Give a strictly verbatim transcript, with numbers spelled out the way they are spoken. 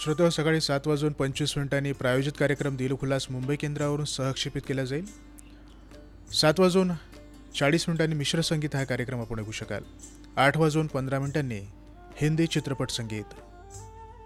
श्रोतेहो, सकाळी सात वाजून पंचवीस मिनिटांनी प्रायोजित कार्यक्रम दिलखुलास मुंबई केंद्रावरून सहक्षेपित केला जाईल. सात वाजून चाळीस मिनिटांनी मिश्र संगीत हा कार्यक्रम आपण ऐकू शकाल. आठ वाजून पंधरा मिनिटांनी हिंदी चित्रपट संगीत.